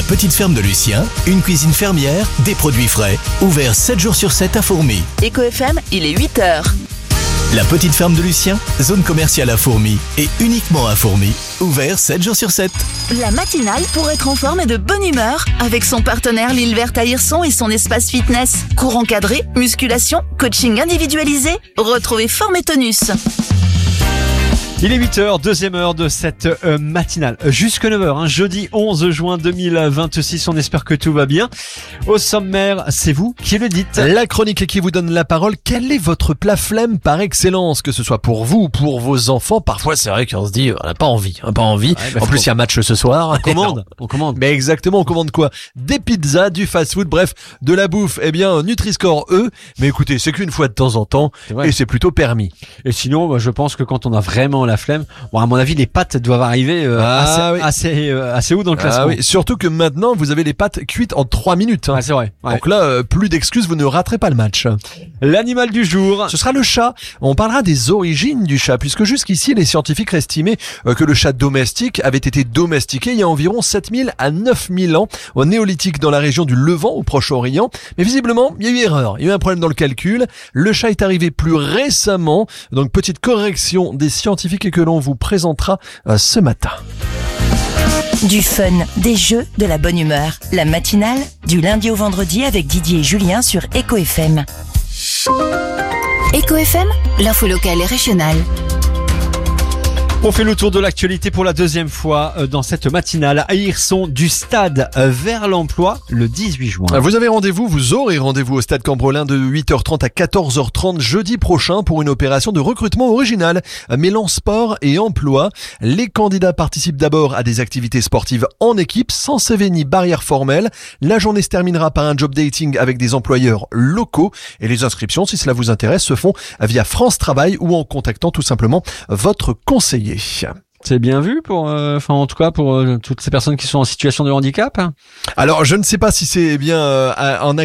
petite ferme de Lucien, une cuisine fermière, des produits frais, ouvert 7 jours sur 7 à Fourmies. Éco FM, il est 8h. La petite ferme de Lucien, zone commerciale à Fourmies et uniquement à Fourmies, ouvert 7 jours sur 7. La matinale pour être en forme et de bonne humeur avec son partenaire L'Île Verte à Hirson et son espace fitness. Cours encadré, musculation, coaching individualisé. Retrouvez Forme et Tonus. Il est 8h, deuxième heure de cette matinale. Jusque 9h, jeudi 11 juin 2026, on espère que tout va bien. Au sommaire, c'est vous qui le dites. La chronique qui vous donne la parole. Quel est votre plat flemme par excellence? Que ce soit pour vous ou pour vos enfants. Parfois, c'est vrai qu'on se dit, on n'a pas envie. Ouais, en plus, il y a match ce soir. On commande. Mais exactement, on commande quoi? Des pizzas, du fast-food, bref, de la bouffe. Eh bien, Nutri-Score, eux. Mais écoutez, c'est qu'une fois de temps en temps. Et c'est plutôt permis. Et sinon, je pense que quand on a vraiment la flemme, bon, à mon avis, les pâtes doivent arriver assez haut dans le classement. Oui. Surtout que maintenant, vous avez les pâtes cuites en 3 minutes. C'est vrai. Ouais. Donc là, plus d'excuses, vous ne raterez pas le match. L'animal du jour, ce sera le chat. On parlera des origines du chat, puisque jusqu'ici, les scientifiques estimaient que le chat domestique avait été domestiqué il y a environ 7000 à 9000 ans, au néolithique dans la région du Levant, au Proche-Orient. Mais visiblement, il y a eu erreur. Il y a eu un problème dans le calcul. Le chat est arrivé plus récemment. Donc, petite correction des scientifiques et que l'on vous présentera ce matin. Du fun, des jeux, de la bonne humeur. La matinale, du lundi au vendredi avec Didier et Julien sur Éco FM. Éco FM, l'info locale et régionale. On fait le tour de l'actualité pour la deuxième fois dans cette matinale à Hirson, du stade vers l'emploi le 18 juin. Vous aurez rendez-vous au stade Cambreling de 8h30 à 14h30 jeudi prochain pour une opération de recrutement originale mêlant sport et emploi. Les candidats participent d'abord à des activités sportives en équipe sans CV ni barrière formelle. La journée se terminera par un job dating avec des employeurs locaux et les inscriptions, si cela vous intéresse, se font via France Travail ou en contactant tout simplement votre conseiller. C'est bien vu en tout cas pour toutes ces personnes qui sont en situation de handicap. Alors, je ne sais pas si c'est bien en